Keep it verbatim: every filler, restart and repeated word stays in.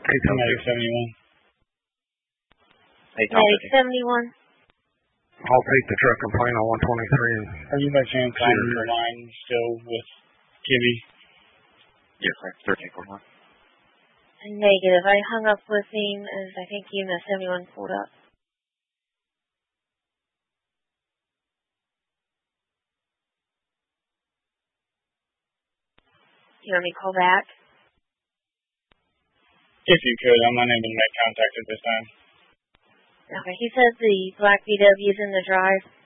eight seventy-one. eight seventy-one. I'll take the truck and plane on one twenty-three. And Are you by chance on the line still with Kibby? Yes, sir. thirteen forty-one. Negative. I hung up with him as I think you and the seventy-one pulled up. You want me to call back? If you could, I'm unable to make contact at this time. Okay, he says the black V W is in the drive.